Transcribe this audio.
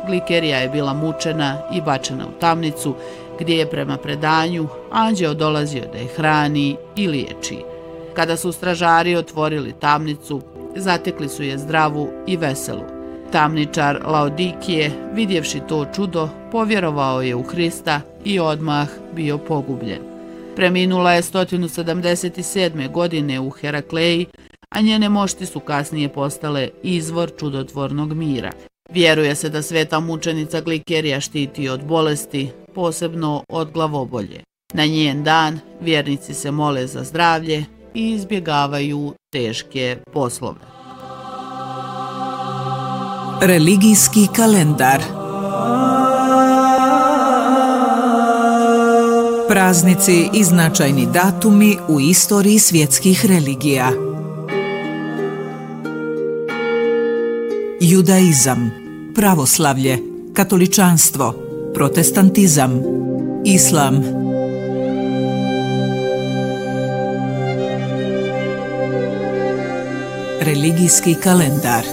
Glikerija je bila mučena i bačena u tamnicu, gdje je prema predanju anđeo dolazio da je hrani i liječi. Kada su stražari otvorili tamnicu, zatekli su je zdravu i veselu. Tamničar Laodikije, vidjevši to čudo, povjerovao je u Hrista i odmah bio pogubljen. Preminula je 177. godine u Herakleji, a njene mošti su kasnije postale izvor čudotvornog mira. Vjeruje se da sveta mučenica Glikerija štiti od bolesti, posebno od glavobolje. Na njen dan vjernici se mole za zdravlje i izbjegavaju teške poslove. Religijski kalendar. Praznici i značajni datumi u istoriji svjetskih religija. Judaizam, pravoslavlje, katoličanstvo, protestantizam, islam. Religijski kalendar.